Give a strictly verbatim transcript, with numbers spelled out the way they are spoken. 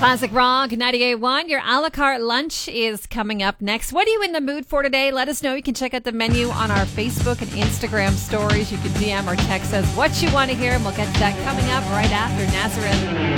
Classic Rock ninety-eight point one. Your a la carte lunch is coming up next. What are you in the mood for today? Let us know. You can check out the menu on our Facebook and Instagram stories. You can D M or text us what you want to hear, and we'll get to that coming up right after Nazareth.